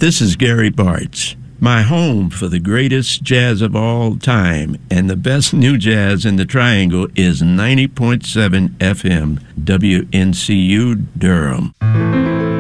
This is Gary Bartz. My home for the greatest jazz of all time and the best new jazz in the Triangle is 90.7 FM, WNCU Durham.